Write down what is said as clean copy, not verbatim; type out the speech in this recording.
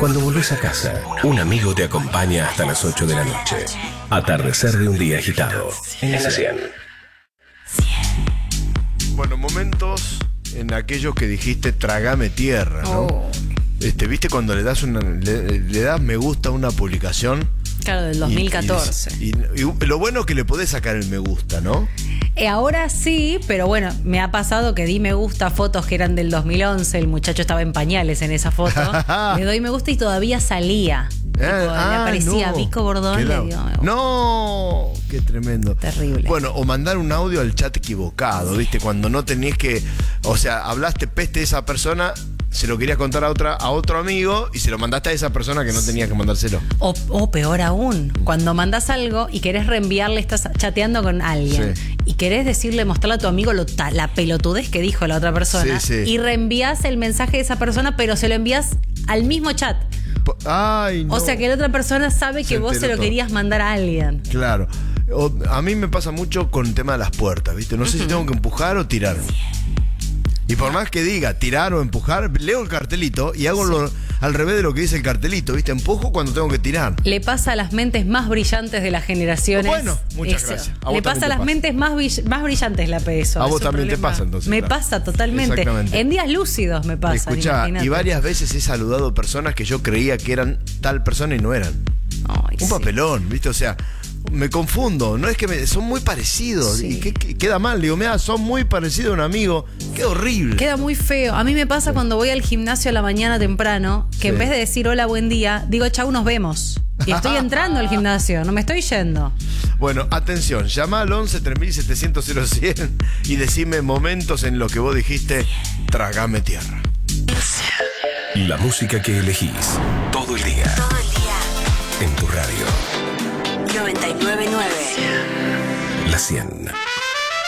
Cuando volvés a casa, un amigo te acompaña hasta las 8 de la noche. Atardecer de un día agitado. En la 100. Bueno, momentos en aquellos que dijiste trágame tierra, ¿no? ¿Viste cuando le das me gusta a una publicación? Claro, del 2014. Y lo bueno es que le podés sacar el me gusta, ¿no? Ahora sí, pero bueno, me ha pasado que di me gusta a fotos que eran del 2011, el muchacho estaba en pañales en esa foto. Le doy me gusta y todavía salía. Le aparecía no. Vico Bordón, le dio me gusta. No, qué tremendo. Terrible. Bueno, o mandar un audio al chat equivocado, ¿viste? Cuando no tenías que, o sea, hablaste peste de esa persona, se lo querías contar a otro amigo y se lo mandaste a esa persona que no tenías que mandárselo. O peor aún, cuando mandás algo y querés reenviarle, estás chateando con alguien y querés decirle, mostrarle a tu amigo la pelotudez que dijo la otra persona y reenvías el mensaje de esa persona, pero se lo envías al mismo chat. Ay, no. O sea que la otra persona sabe que vos se lo querías mandar a alguien. Claro. A mí me pasa mucho con el tema de las puertas, ¿viste? No sé si tengo que empujar o tirar. Y por más que diga tirar o empujar, leo el cartelito y hago al revés de lo que dice el cartelito, ¿viste? Empujo cuando tengo que tirar. Le pasa a las mentes más brillantes de las generaciones. Bueno, muchas gracias. Le pasa a las mentes más brillantes la PSO. A vos también te pasa, entonces. Me pasa totalmente. Exactamente. En días lúcidos me pasa. Escuchá, y varias veces he saludado personas que yo creía que eran tal persona y no eran. Un papelón, ¿viste? O sea, me confundo. No es que son muy parecidos. Y queda mal. Digo, mira, son muy parecidos a un amigo. Qué horrible. Queda muy feo. A mí me pasa cuando voy al gimnasio a la mañana temprano, que en vez de decir hola, buen día, digo chau, nos vemos. Y estoy entrando al gimnasio, no me estoy yendo. Bueno, atención, llama al 11 3700 0100 y decime momentos en los que vos dijiste trágame tierra. La música que elegís todo el día. Todo el día. En tu radio. 99.9. La 100.